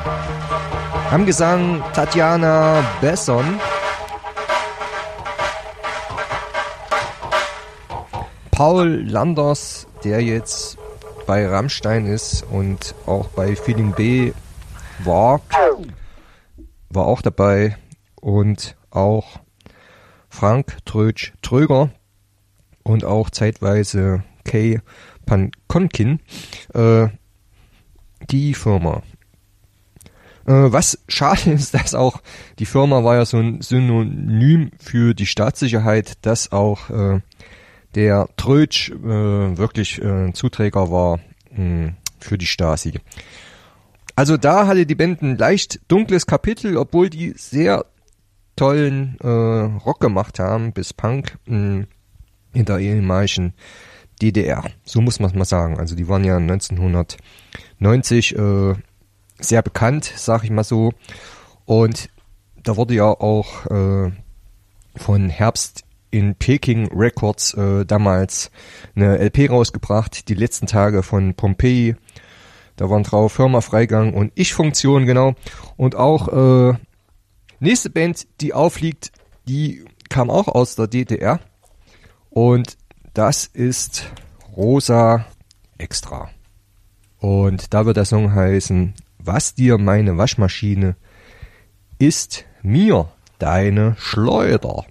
Am Gesang Tatjana Besson. Paul Landers, der jetzt bei Rammstein ist und auch bei Feeling B war auch dabei, und auch Frank Tröger und auch zeitweise Kay Pankonkin, die Firma. Was schade ist, dass auch die Firma war ja so ein Synonym für die Staatssicherheit, dass auch der Trötsch wirklich Zuträger war für die Stasi. Also da hatte die Band ein leicht dunkles Kapitel, obwohl die sehr tollen Rock gemacht haben, bis Punk in der ehemaligen DDR. So muss man es mal sagen. Also die waren ja 1990 sehr bekannt, sag ich mal so. Und da wurde ja auch von Herbst in Peking Records damals eine LP rausgebracht, die letzten Tage von Pompeii. Da waren drauf Firma Freigang und Ich-Funktion, genau. Und auch nächste Band, die aufliegt, die kam auch aus der DDR. Und das ist Rosa Extra. Und da wird der Song heißen: Was dir meine Waschmaschine ist, mir deine Schleuder.